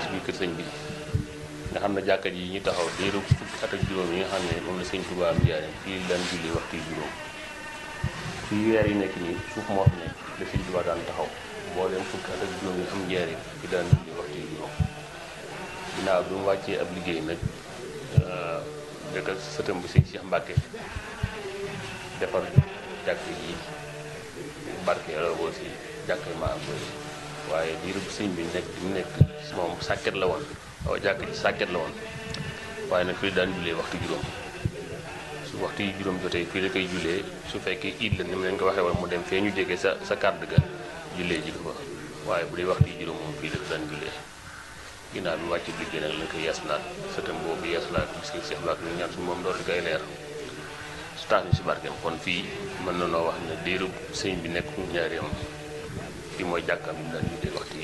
ci biir kër sëñ bi nga xam ne jàkka ji ñu taxaw diiru fukki at ak juróom yi nga xam ne moom la sëñ Tuubaa am jaare fii daan julli waxtu yu juróom fii weer yi nekk nii suuf moo fi nekk la sëñ Tuubaa daan taxaw mboolem fukki at ak juróom yi am jaare fi daan julli waxtu yu juróom ginnaaw bi mu wàccee ab liggéey nag dëkk ak sëtam bi sëñ Cheikh Mbacke defar jàkk ji barkeeloo ko si jàkk ma am waaye diiru bu sëñ bi nekk di mu nekk moom sàkket la woon waaw jàkk ji sàkket la woon waaye nag fii daan jullee waxtu juróom su waxtu yi juróom jotee fii la koy jullee su fekkee iid la ni mu leen ko waxee woon mu dem fee ñu jege sa kàdd ga jullee ji ko fa waaye bu dee waxtu yi juróom moom fii la ko daan jullee ginnaaw bi wàcc liggéey nag lañ ko yeesalaat sëtam boobu yeesalaat bis ko Cheikh Mbacke ñu ñaan suñu moom doon di koy leer su tax ñu si barkeem kon fii mën na noo wax ne diiru sëñ bi nekk njaareem fii mooy jàkkaam bi mu daan jullee waxtu yi